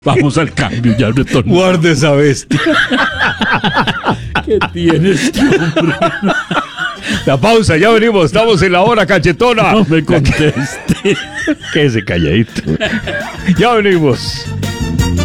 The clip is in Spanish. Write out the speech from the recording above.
Vamos al cambio, ya retorno. Guarde esa bestia. ¿Qué tienes, hombre? La pausa, ya venimos. Estamos en la hora cachetona. No me conteste. Quédese calladito. Ya venimos.